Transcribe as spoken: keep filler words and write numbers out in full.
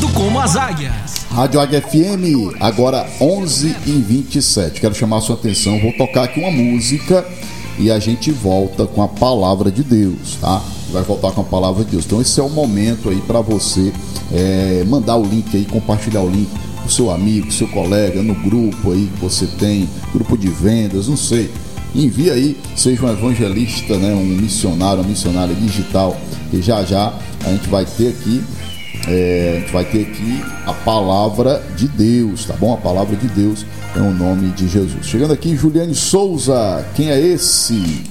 como as águias. Rádio Águia F M, agora onze e vinte e sete. Quero chamar a sua atenção, vou tocar aqui uma música e a gente volta com a palavra de Deus, tá? Vai voltar com a palavra de Deus. Então esse é o momento aí para você é, mandar o link aí, compartilhar o link pro seu amigo, seu colega, no grupo aí que você tem, grupo de vendas, não sei. Envia aí, seja um evangelista, né, um missionário, uma missionária digital, e já já a gente vai ter aqui É, a gente vai ter aqui a palavra de Deus, tá bom? A palavra de Deus é o nome de Jesus. Chegando aqui, Juliane Souza, quem é esse?